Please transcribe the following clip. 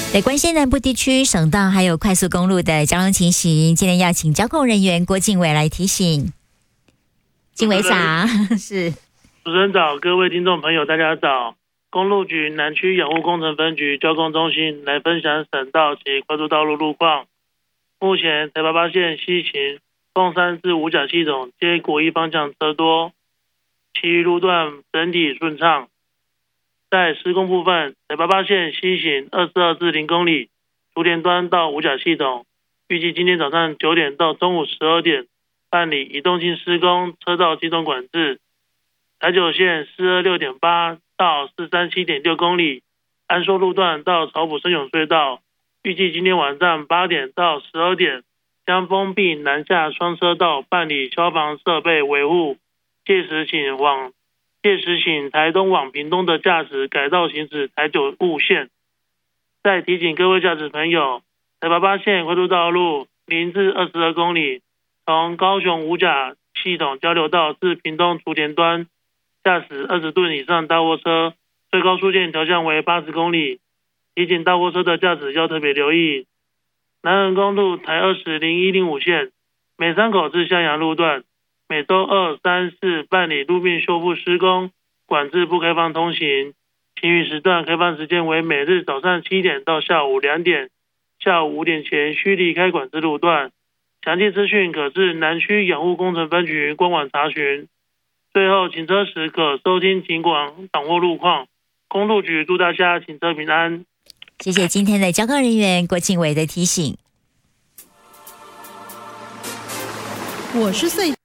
在关心南部地区省道还有快速公路的交通情形，今天要请交控人员郭敬伟来提醒。敬伟早。是主持人早，各位听众朋友大家早。公路局南区养护工程分局交通中心来分享省道及快速道路路况。目前台八线西行凤山至五甲系统皆国一方向车多，其余路段整体顺畅。在施工部分，台八线西行22至0公里，竹田端到五甲系统，预计今天早上9点到中午12点办理移动性施工车道机动管制。台九线426.8到437.6公里，安硕路段到草埔深涌隧道，预计今天晚上8点到12点将封闭南下双车道办理消防设备维护，届时请台东往屏东的驾驶改道行驶台九路线。再提醒各位驾驶朋友，台八线快速道路0至22公里，从高雄五甲系统交流道至屏东竹田端，驾驶20吨以上大货车，最高速限调降为80公里。提醒大货车的驾驶要特别留意。南横公路台20、0105线美山口至向阳路段，每周2、3、4办理路面修复施工，管制不开放通行。其余时段开放时间为每日早上7点到下午2点，下午5点前需离开管制路段。详细资讯可至南区养护工程分局官网查询。最后，行车时可收听警广掌握路况。公路局祝大家行车平安。 谢谢今天的交通人员郭敬伟的提醒。 我是岁。